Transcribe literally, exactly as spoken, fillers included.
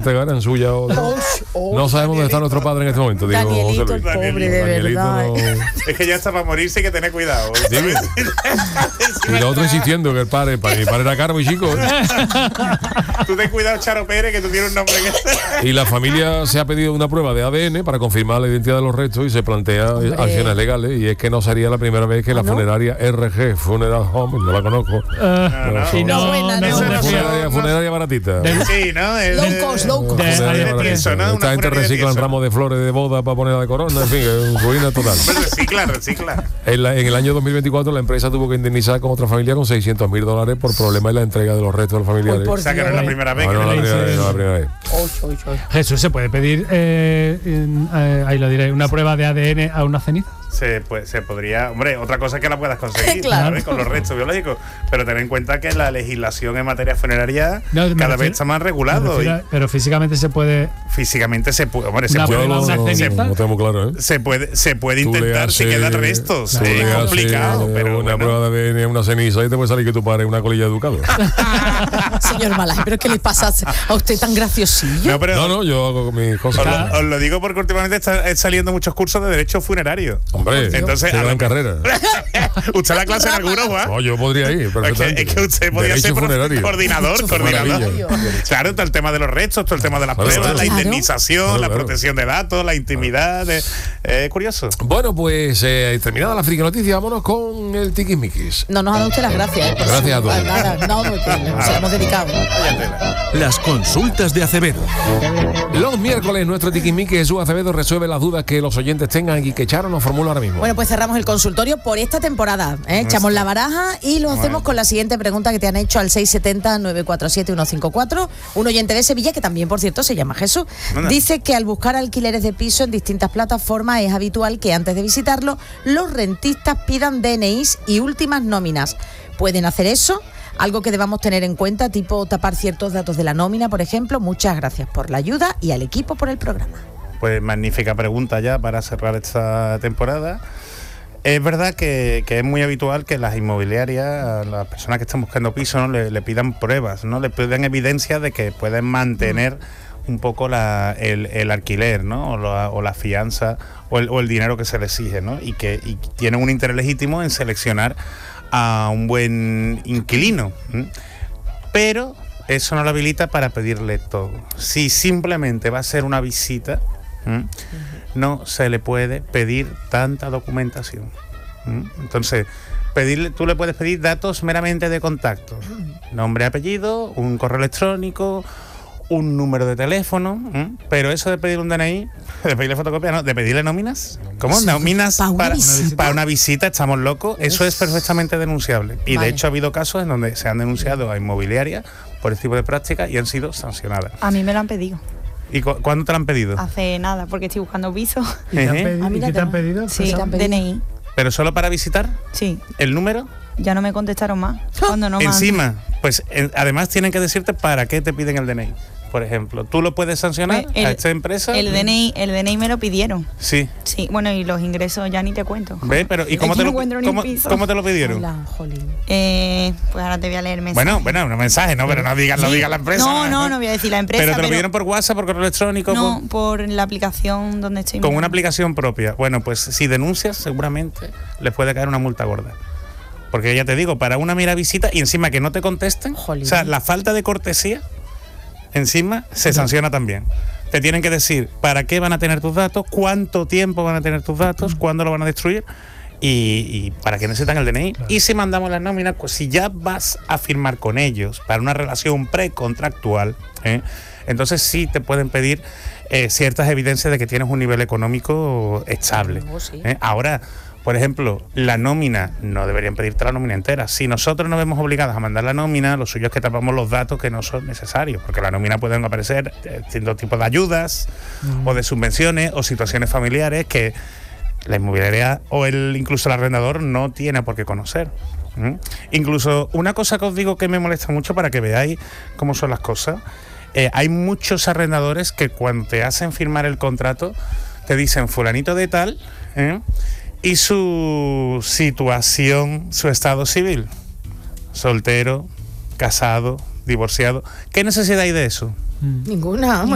entregar, eran suyas o no. Oh, No sabemos dónde está nuestro padre en este momento. Digo, Danielito, José el Luis. pobre, de Danielito verdad. no- Es que ya está para morirse, hay que tener cuidado. Dime. Y los otros insistiendo que el padre, el padre, mi padre era carbo y chico. ¿eh? Tú ten cuidado, Charo Pérez, que tú tienes un nombre que... Y la familia se ha pedido una prueba de A D N para confirmar la identidad de los restos y se plantea Hombre. acciones legales. Y es que no sería la primera vez que la ¿no? funeraria R G Funeral Home, no la conozco. Ah, no. y no, No, buena, no, no. no, Funeraria, funeraria baratita. Sí, ¿no? El, Low cost, low cost. De- Funeraria de baratita. Tieso, ¿no? Una Esta gente funeraria reciclan Tieso. ramos de flores de boda para ponerla de corona, en fin, es ruina total. Pues recicla, recicla. En, la- en el año dos mil veinticuatro la empresa tuvo que indemnizar con otra familia con seiscientos mil dólares por problemas en la entrega de los restos de los familiares. Uy, por O sea, que no es la Dios. primera vez No, que no, me la lo primera dices. vez, no la primera vez. Oy, oy, oy. Jesús, ¿se puede pedir, eh, en- eh, ahí lo diré, una prueba de A D N a una ceniza? Se, pues, se podría, hombre, otra cosa es que la puedas conseguir, Claro. ¿sabes? Con los restos biológicos, pero ten en cuenta que la legislación en materia funeraria No, me cada refiero- vez está más Me regulado refiero a- y pero físicamente se puede. físicamente se puede, hombre, se Una puede, Yo prueba, no, una no, ceniza. no tengo muy claro, ¿eh? se puede, se puede Tú le intentar si haces- quedan restos, tú le es haces complicado, pero una bueno. prueba de A D N, una ceniza y te puede salir que tu padre es una colilla de educado. Señor Malaje, ¿pero qué le pasa a usted tan graciosillo? No, pero No, no, yo hago mis Os cosas. lo, os lo digo porque últimamente están saliendo muchos cursos de derecho funerario. Hombre, Entonces, qué a gran lo- carrera. ¿Usted da clase en alguno, Juan? No, yo podría ir, Es que, perfectamente. es que usted podía Derecho ser profe- funerario. coordinador, Derecho coordinador. funerario. Claro, todo el tema de los restos, todo el tema de las Claro, pruebas, claro. la Claro. indemnización, Claro, la claro. protección de datos, la intimidad. Es eh, curioso. Bueno, pues eh, terminada la friki noticia, vámonos con el tiquismiquis. No nos ha dado usted las gracias. ¿eh? Por Gracias su- a todos. Nada, no, porque nos hemos dedicado. Las consultas de Acevedo. Los miércoles nuestro tiquismiquis Jesús Acevedo resuelve las dudas que los oyentes tengan y que Charo nos formula ahora mismo. Bueno, pues cerramos el consultorio por esta temporada. ¿eh? Echamos la baraja y lo hacemos con la siguiente pregunta que te han hecho al seis siete cero, nueve cuatro siete, uno cinco cuatro. Un oyente de Sevilla, que también, por cierto, se llama Jesús. Anda. Dice que al buscar alquileres de piso en distintas plataformas es habitual que antes de visitarlo los rentistas pidan D N Is y últimas nóminas. ¿Pueden hacer eso? Algo que debamos tener en cuenta, tipo tapar ciertos datos de la nómina, por ejemplo. Muchas gracias por la ayuda y al equipo por el programa. Pues magnífica pregunta ya para cerrar esta temporada. Es verdad que, que es muy habitual que las inmobiliarias, a las personas que están buscando piso, ¿no? le, le pidan pruebas, ¿no? Le pidan evidencia de que pueden mantener un poco la, el, el alquiler, ¿no? O la, o la fianza o el, o el dinero que se le exige, ¿no? Y que y tienen un interés legítimo en seleccionar a un buen inquilino. ¿m? Pero eso no lo habilita para pedirle todo. Si simplemente va a ser una visita, ¿m? no se le puede pedir tanta documentación. ¿m? Entonces, pedirle, tú le puedes pedir datos meramente de contacto. Nombre, apellido, un correo electrónico, un número de teléfono, ¿m? Pero eso de pedir un D N I, de pedirle fotocopia, no, de pedirle nóminas. ¿Cómo? ¿Nóminas Pa' una para, visita. para una visita? Estamos locos. Eso es perfectamente denunciable. Y Vale. de hecho ha habido casos en donde se han denunciado a inmobiliarias por este tipo de prácticas y han sido sancionadas. A mí me lo han pedido. ¿Y cu- cuándo te lo han pedido? Hace nada, porque estoy buscando piso. ¿Y te han Ejé. pedido- Ah, ¿y mira qué que te han no. pedido? Sí, te han pedido. D N I. ¿Pero solo para visitar? Sí, ¿El número? ya no me contestaron más. Cuando no me han- Encima, pues en- además tienen que decirte para qué te piden el D N I. Por ejemplo, ¿tú lo puedes sancionar Pues el- a esta empresa? El D N I, el D N I me lo pidieron. Sí. Sí, bueno, y los ingresos ya ni te cuento. ¿Ves? Pero ¿y cómo Aquí te, no lo, encuentro ni un cómo, piso. cómo te lo pidieron? Hola, jolín. Eh, pues ahora te voy a leer el mensaje. Bueno, bueno, un mensaje, ¿no? Pero no digas, no Sí. digas la empresa. No, no, no voy a decir la empresa. Pero te lo pero- pidieron por WhatsApp, por correo electrónico, No, por- por la aplicación donde estoy. con una mirando. aplicación propia. Bueno, pues si denuncias, seguramente les puede caer una multa gorda. Porque ya te digo, para una mera visita y encima que no te contesten, Jolín. o sea, la falta de cortesía, encima se sanciona también. Te tienen que decir para qué van a tener tus datos, cuánto tiempo van a tener tus datos, cuándo lo van a destruir y, y para qué necesitan el D N I. Y si mandamos las nóminas, pues si ya vas a firmar con ellos para una relación precontractual, ¿eh? entonces sí te pueden pedir eh, ciertas evidencias de que tienes un nivel económico estable. Oh, sí. ¿eh? Ahora, por ejemplo, la nómina, no deberían pedirte la nómina entera. Si nosotros nos vemos obligados a mandar la nómina, lo suyo es que tapamos los datos que no son necesarios, porque la nómina pueden aparecer eh, distintos tipos de ayudas o de subvenciones o situaciones familiares que la inmobiliaria o el incluso el arrendador no tiene por qué conocer. ¿Mm? Incluso una cosa que os digo que me molesta mucho para que veáis cómo son las cosas, eh, hay muchos arrendadores que cuando te hacen firmar el contrato te dicen fulanito de tal, ¿eh? y su situación, su estado civil, soltero, casado, divorciado. ¿Qué necesidad hay de eso? Ninguna, vamos,